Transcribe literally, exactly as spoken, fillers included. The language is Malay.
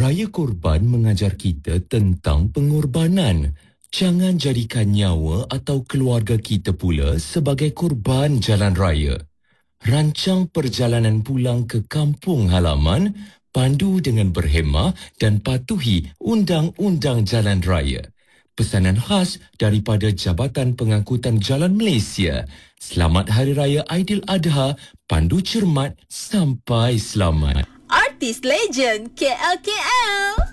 Raya Korban mengajar kita tentang pengorbanan. Jangan jadikan nyawa atau keluarga kita pula sebagai korban jalan raya. Rancang perjalanan pulang ke kampung halaman, pandu dengan berhemah dan patuhi undang-undang jalan raya. Pesanan khas daripada Jabatan Pengangkutan Jalan Malaysia. Selamat Hari Raya Aidiladha, pandu cermat sampai selamat. Artis Legend K L K L.